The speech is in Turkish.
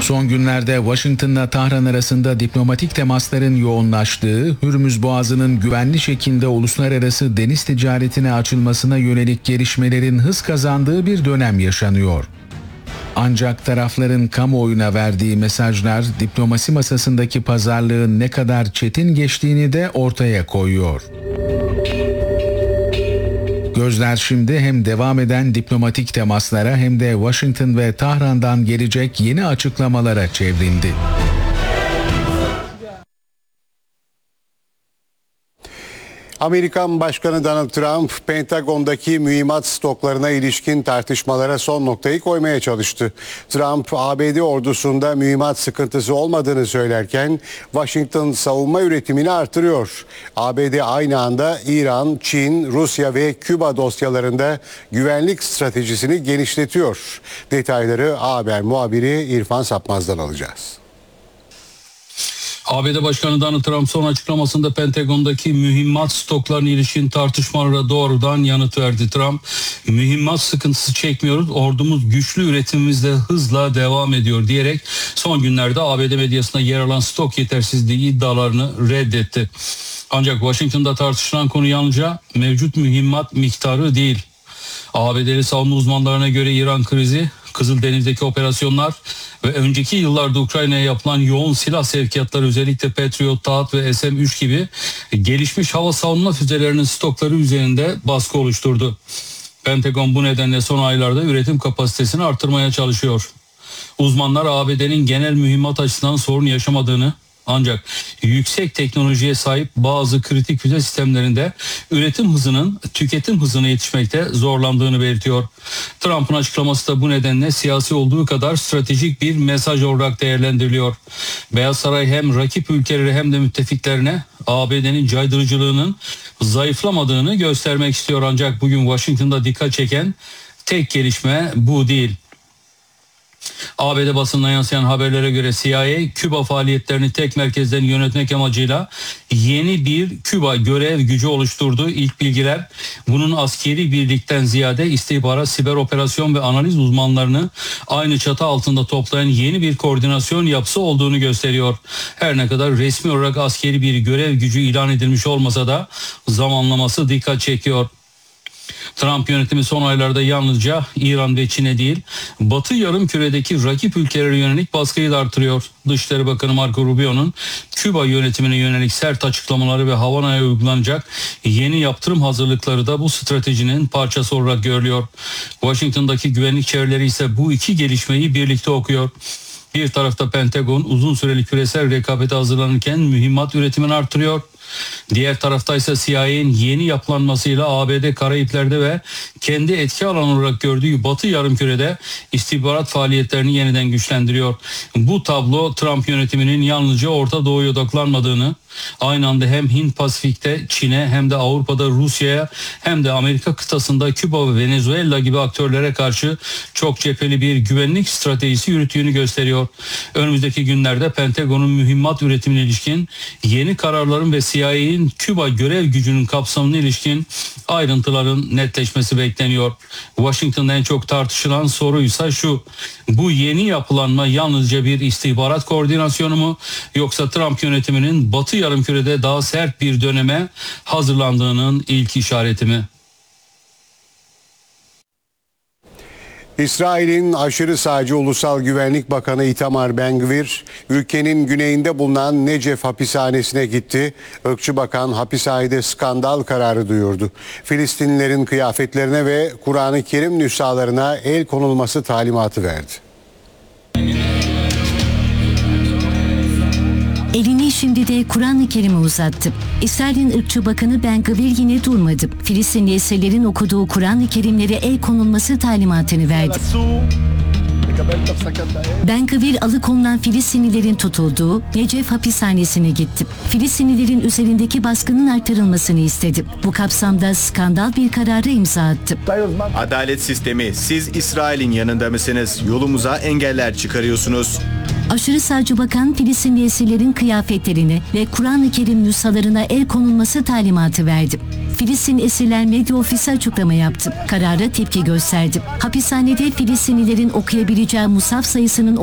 Son günlerde Washington'la Tahran arasında diplomatik temasların yoğunlaştığı, Hürmüz Boğazı'nın güvenli şekilde uluslararası deniz ticaretine açılmasına yönelik gelişmelerin hız kazandığı bir dönem yaşanıyor. Ancak tarafların kamuoyuna verdiği mesajlar diplomasi masasındaki pazarlığın ne kadar çetin geçtiğini de ortaya koyuyor. Gözler şimdi hem devam eden diplomatik temaslara hem de Washington ve Tahran'dan gelecek yeni açıklamalara çevrildi. Amerikan Başkanı Donald Trump, Pentagon'daki mühimmat stoklarına ilişkin tartışmalara son noktayı koymaya çalıştı. Trump, ABD ordusunda mühimmat sıkıntısı olmadığını söylerken Washington savunma üretimini artırıyor. ABD aynı anda İran, Çin, Rusya ve Küba dosyalarında güvenlik stratejisini genişletiyor. Detayları Haber muhabiri İrfan Sapmaz'dan alacağız. ABD Başkanı Donald Trump son açıklamasında Pentagon'daki mühimmat stoklarına ilişkin tartışmalara doğrudan yanıt verdi. Trump, mühimmat sıkıntısı çekmiyoruz, ordumuz güçlü üretimimizde hızla devam ediyor diyerek son günlerde ABD medyasında yer alan stok yetersizliği iddialarını reddetti. Ancak Washington'da tartışılan konu yalnızca mevcut mühimmat miktarı değil. ABD'li savunma uzmanlarına göre İran krizi, Kızıldeniz'deki operasyonlar ve önceki yıllarda Ukrayna'ya yapılan yoğun silah sevkiyatları, özellikle Patriot, THAAD ve SM-3 gibi gelişmiş hava savunma füzelerinin stokları üzerinde baskı oluşturdu. Pentagon bu nedenle son aylarda üretim kapasitesini artırmaya çalışıyor. Uzmanlar ABD'nin genel mühimmat açısından sorun yaşamadığını, ancak yüksek teknolojiye sahip bazı kritik füze sistemlerinde üretim hızının tüketim hızına yetişmekte zorlandığını belirtiyor. Trump'ın açıklaması da bu nedenle siyasi olduğu kadar stratejik bir mesaj olarak değerlendiriliyor. Beyaz Saray hem rakip ülkeleri hem de müttefiklerine ABD'nin caydırıcılığının zayıflamadığını göstermek istiyor. Ancak bugün Washington'da dikkat çeken tek gelişme bu değil. ABD basınına yansıyan haberlere göre CIA, Küba faaliyetlerini tek merkezden yönetmek amacıyla yeni bir Küba görev gücü oluşturdu. İlk bilgiler bunun askeri birlikten ziyade istihbarat, siber operasyon ve analiz uzmanlarını aynı çatı altında toplayan yeni bir koordinasyon yapısı olduğunu gösteriyor. Her ne kadar resmi olarak askeri bir görev gücü ilan edilmiş olmasa da zamanlaması dikkat çekiyor. Trump yönetimi son aylarda yalnızca İran ve Çin'e değil, Batı Yarımküre'deki rakip ülkelere yönelik baskıyı da artırıyor. Dışişleri Bakanı Marco Rubio'nun Küba yönetimine yönelik sert açıklamaları ve Havana'ya uygulanacak yeni yaptırım hazırlıkları da bu stratejinin parçası olarak görülüyor. Washington'daki güvenlik çevreleri ise bu iki gelişmeyi birlikte okuyor. Bir tarafta Pentagon uzun süreli küresel rekabete hazırlanırken mühimmat üretimini artırıyor. Diğer tarafta ise CIA'nin yeni yapılanmasıyla ABD Karayipler'de ve kendi etki alanı olarak gördüğü Batı Yarımküre'de istihbarat faaliyetlerini yeniden güçlendiriyor. Bu tablo Trump yönetiminin yalnızca Orta Doğu'ya odaklanmadığını, aynı anda hem Hint Pasifik'te Çin'e hem de Avrupa'da Rusya'ya hem de Amerika kıtasında Küba ve Venezuela gibi aktörlere karşı çok cepheli bir güvenlik stratejisi yürüttüğünü gösteriyor. Önümüzdeki günlerde Pentagon'un mühimmat üretimine ilişkin yeni kararların ve CIA'nin Küba görev gücünün kapsamına ilişkin ayrıntıların netleşmesi bekleniyor. Washington'da en çok tartışılan soruysa şu: bu yeni yapılanma yalnızca bir istihbarat koordinasyonu mu, yoksa Trump yönetiminin Batı Yarımküre'de daha sert bir döneme hazırlandığının ilk işareti mi? İsrail'in aşırı sağcı Ulusal Güvenlik Bakanı Itamar Ben-Gvir, ülkenin güneyinde bulunan Necef hapishanesine gitti. Irkçı bakan hapishanede skandal kararı duyurdu. Filistinlilerin kıyafetlerine ve Kur'an-ı Kerim nüshalarına el konulması talimatı verdi. Elini şimdi de Kur'an-ı Kerim'e uzattı. İsrail'in ırkçı bakanı Ben-Gvir yine durmadı. Filistinli esirlerin okuduğu Kur'an-ı Kerimlere el konulması talimatını verdi. Ben-Gvir alıkonulan Filistinlilerin tutulduğu Necef hapishanesine gitti. Filistinlilerin üzerindeki baskının artırılmasını istedi. Bu kapsamda skandal bir karara imza attı. Adalet sistemi, siz İsrail'in yanında mısınız? Yolumuza engeller çıkarıyorsunuz. Aşırı sağcı bakan Filistinli esirlerin kıyafetlerine ve Kur'an-ı Kerim nüshalarına el konulması talimatı verdi. Filistin Esirler Medya Ofisi açıklama yaptı. Karara tepki gösterdi. Hapishanede Filistinlilerin okuyabileceği musaf sayısının